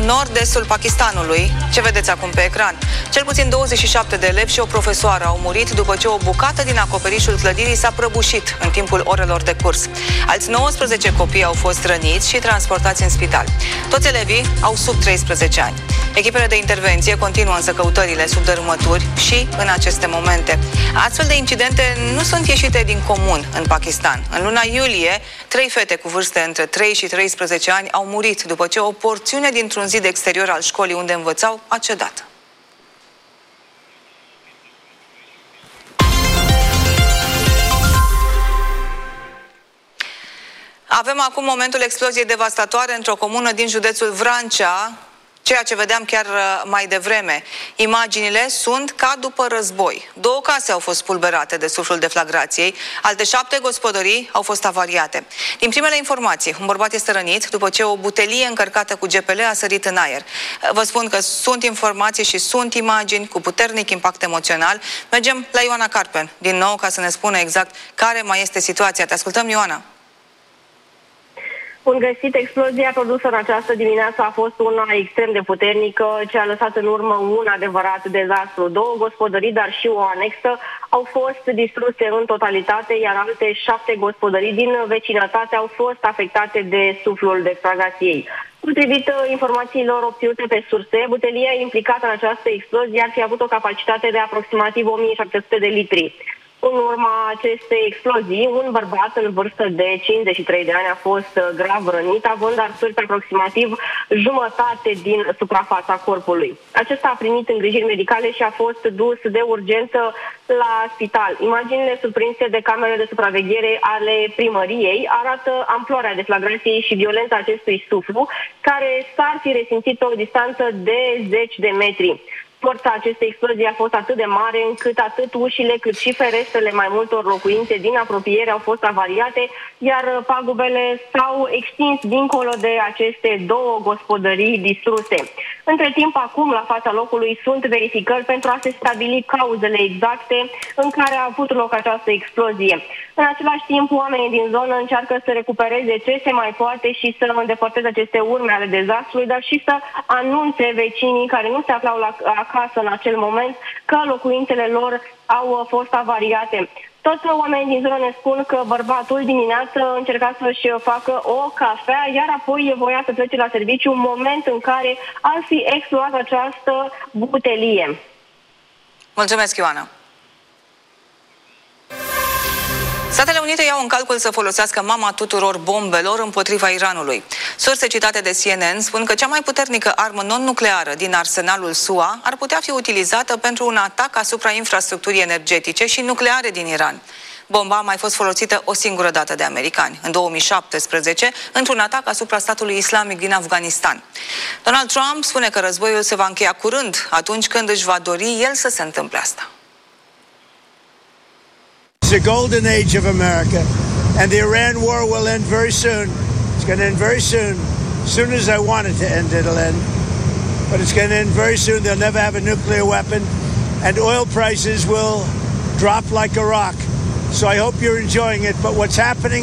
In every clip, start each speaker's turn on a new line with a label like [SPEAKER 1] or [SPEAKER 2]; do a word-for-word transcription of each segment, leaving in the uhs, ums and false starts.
[SPEAKER 1] nord-estul Pakistanului, ce vedeți acum pe ecran. Cel puțin douăzeci și șapte de elevi și o profesoară au murit după ce o bucată din acoperișul clădirii s-a prăbușit în timpul orelor de curs. Alți nouăsprezece copii au fost răniți și transportați în spital. Toți elevii au sub treisprezece ani. Echipele de intervenție continuă însă căutările sub dărâmături și în aceste momente. Astfel de incidente nu sunt ieșite din comun în Pakistan. În luna iulie, trei fete cu vârste între trei și treisprezece ani au murit după ce o porțiune dintr-un zid exterior al școlii unde învățau a cedat. Avem acum momentul exploziei devastatoare într-o comună din județul Vrancea, ceea ce vedeam chiar mai devreme. Imaginile sunt ca după război. Două case au fost spulberate de suflul deflagrației, alte șapte gospodării au fost avariate. Din primele informații, un bărbat este rănit după ce o butelie încărcată cu G P L a sărit în aer. Vă spun că sunt informații și sunt imagini cu puternic impact emoțional. Mergem la Ioana Carpen, din nou, ca să ne spună exact care mai este situația. Te ascultăm, Ioana.
[SPEAKER 2] Bun găsit, explozia produsă în această dimineață a fost una extrem de puternică, ce a lăsat în urmă un adevărat dezastru. Două gospodării, dar și o anexă au fost distruse în totalitate, iar alte șapte gospodării din vecinătate au fost afectate de suflul deflagrației. Potrivit informațiilor obținute pe surse, butelia implicată în această explozie ar fi avut o capacitate de aproximativ o mie șapte sute de litri. În urma acestei explozii, un bărbat în vârstă de cincizeci și trei de ani a fost grav rănit, având arsuri pe aproximativ jumătate din suprafața corpului. Acesta a primit îngrijiri medicale și a fost dus de urgență la spital. Imaginile surprinse de camerele de supraveghere ale primăriei arată amploarea deflagrației și violența acestui suflu, care s-ar fi resimțit pe o distanță de zeci de metri. Forța acestei explozii a fost atât de mare încât atât ușile cât și ferestrele mai multor locuințe din apropiere au fost avariate, iar pagubele s-au extins dincolo de aceste două gospodării distruse. Între timp, acum, la fața locului, sunt verificări pentru a se stabili cauzele exacte în care a avut loc această explozie. În același timp, oamenii din zonă încearcă să recupereze ce se mai poate și să îndepărteze aceste urme ale dezastrului, dar și să anunțe vecinii care nu se aflau la acasă în acel moment că locuințele lor au fost avariate. Toți oamenii din zonă ne spun că bărbatul dimineață încerca să-și facă o cafea, iar apoi voia să plece la serviciu, un moment în care ar fi explodat această butelie.
[SPEAKER 1] Mulțumesc, Ioana. Statele Unite iau în calcul să folosească mama tuturor bombelor împotriva Iranului. Surse citate de C N N spun că cea mai puternică armă non-nucleară din arsenalul S U A ar putea fi utilizată pentru un atac asupra infrastructurii energetice și nucleare din Iran. Bomba a mai fost folosită o singură dată de americani, în două mii șaptesprezece, într-un atac asupra statului islamic din Afganistan. Donald Trump spune că războiul se va încheia curând, atunci când își va dori el să se întâmple asta.
[SPEAKER 3] It's the golden age of America, and the Iran war will end very soon. It's going to end very soon. As soon as I want it to end, it'll end. But it's going to end very soon. They'll never have a nuclear weapon, and oil prices will drop like a rock. So I hope you're enjoying it. But what's happening...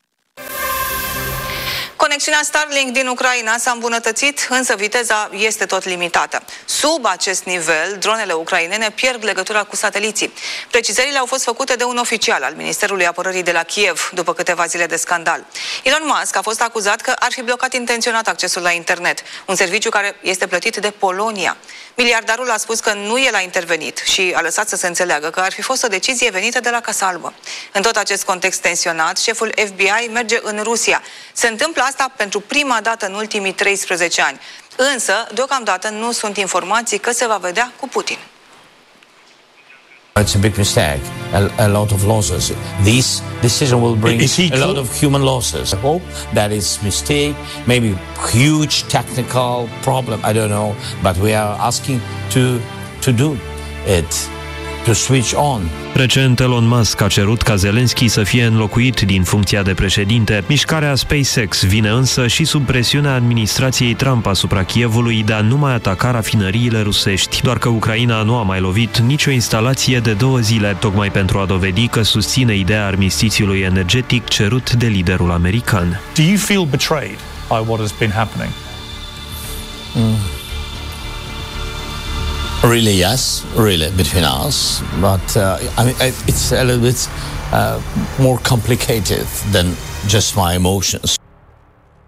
[SPEAKER 1] Conexiunea Starlink din Ucraina s-a îmbunătățit, însă viteza este tot limitată. Sub acest nivel, dronele ucrainene pierd legătura cu sateliții. Precizările au fost făcute de un oficial al Ministerului Apărării de la Kiev după câteva zile de scandal. Elon Musk a fost acuzat că ar fi blocat intenționat accesul la internet, un serviciu care este plătit de Polonia. Miliardarul a spus că nu el a intervenit și a lăsat să se înțeleagă că ar fi fost o decizie venită de la Casa Albă. În tot acest context tensionat, șeful F B I merge în Rusia. Se întâmplă asta pentru prima dată în ultimii treisprezece ani. Însă, deocamdată nu sunt informații că se va vedea cu Putin.
[SPEAKER 4] It's a big mistake, a, a lot of losses. This decision will bring a lot of human losses. I hope that is mistake, maybe huge technical problem, I don't know, but we are asking to to do it, to switch on.
[SPEAKER 5] Recent, Elon Musk a cerut ca Zelensky să fie înlocuit din funcția de președinte. Mișcarea SpaceX vine însă și sub presiunea administrației Trump asupra Kievului de a nu mai ataca rafinăriile rusești, doar că Ucraina nu a mai lovit nicio instalație de două zile, tocmai pentru a dovedi că susține ideea armistițiului energetic cerut de liderul american.
[SPEAKER 6] Do you feel betrayed by what has been happening?
[SPEAKER 4] Mm. Really, yes, really, between us. But uh, I mean, it's a little bit uh, more complicated than just my emotions.